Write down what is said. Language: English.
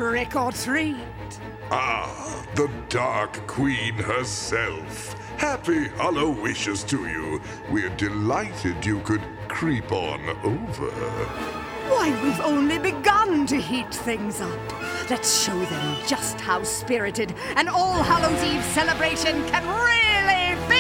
trick or treat. Ah, the Dark Queen herself. Happy Hollow wishes to you. We're delighted you could creep on over. Why, we've only begun to heat things up. Let's show them just how spirited an All Hallows Eve celebration can really be!